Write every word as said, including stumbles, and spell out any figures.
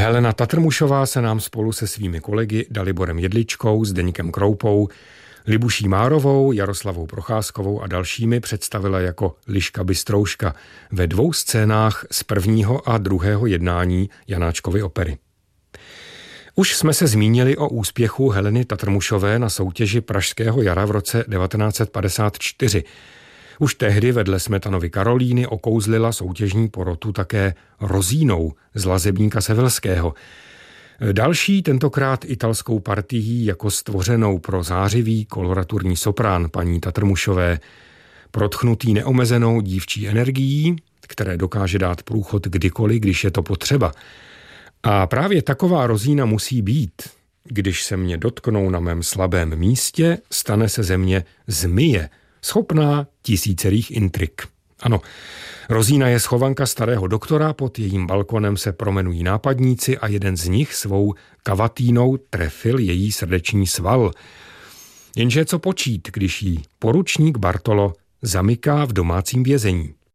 Helena Tatrmušová se nám spolu se svými kolegy Daliborem Jedličkou, Zdeňkem Kroupou, Libuší Márovou, Jaroslavou Procházkovou a dalšími představila jako Liška Bystrouška ve dvou scénách z prvního a druhého jednání Janáčkovy opery. Už jsme se zmínili o úspěchu Heleny Tatrmušové na soutěži Pražského jara v roce devatenáct set padesát čtyři. Už tehdy vedle Smetanovy Karolíny okouzlila soutěžní porotu také Rozínou z Lazebníka Sevelského. Další, tentokrát italskou partií jako stvořenou pro zářivý koloraturní soprán paní Tatrmušové, protchnutý neomezenou dívčí energií, které dokáže dát průchod kdykoliv, když je to potřeba. A právě taková Rozína musí být. Když se mě dotknou na mém slabém místě, stane se ze mě zmije, schopná tisícerých intrik. Ano, Rozína je schovanka starého doktora, pod jejím balkonem se promenují nápadníci a jeden z nich svou kavatínou trefil její srdeční sval. Jenže co počít, když jí poručník Bartolo zamyká v domácím vězení.